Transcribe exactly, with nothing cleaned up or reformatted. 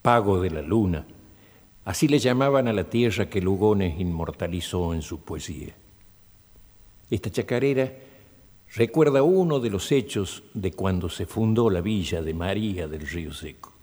pago de la luna. Así le llamaban a la tierra que Lugones inmortalizó en su poesía. Esta chacarera recuerda uno de los hechos de cuando se fundó la villa de María del Río Seco.